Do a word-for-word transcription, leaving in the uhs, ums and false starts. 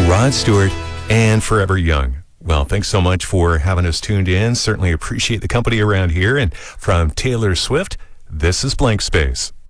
Rod Stewart and Forever Young. Well, thanks so much for having us tuned in. Certainly appreciate the company around here. And from Taylor Swift, this is Blank Space.